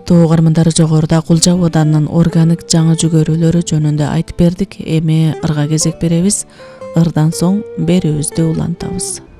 урматтуу угармандар, жогоруда Кулжа абаданынын органик жаңы жүгөрүлөрү жөнүндө айтып бердик. Эми ырга кезек беребиз. Ырдан соң берүүбүздү улантабыз.